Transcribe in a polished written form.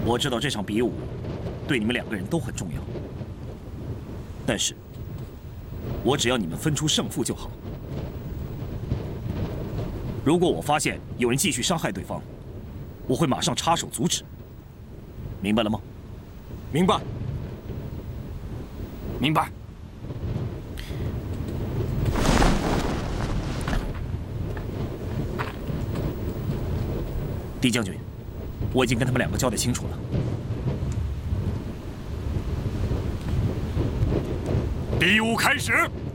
我知道这场比武对你们2个人都很重要，但是我只要你们分出胜负就好。如果我发现有人继续伤害对方，我会马上插手阻止。明白了吗？ 明白。 明白。 狄将军，我已经跟他们2个交代清楚了。 比武开始。